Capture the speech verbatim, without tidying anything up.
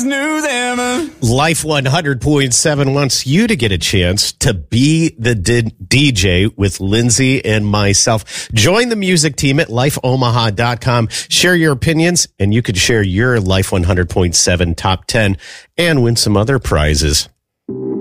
always knew them. Life one hundred point seven wants you to get a chance to be the d- D J with Lindsay and myself. Join the music team at life omaha dot com. Share your opinions, and you could share your Life one hundred point seven top ten and win some other prizes.